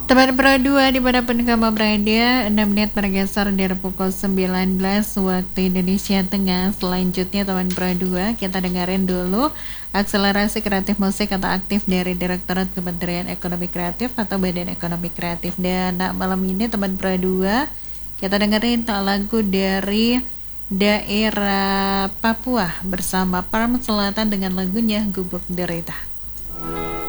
Teman Pro 2 dimanapun kamu berada, 6 menit bergeser dari pukul 19 waktu Indonesia Tengah. Selanjutnya teman Pro 2, kita dengerin dulu akselerasi kreatif musik atau aktif dari Direktorat Kementerian Ekonomi Kreatif atau Badan Ekonomi Kreatif. Dan malam ini teman Pro 2, kita dengerin lagu dari daerah Papua bersama Parm Selatan dengan lagunya Gubuk Derita.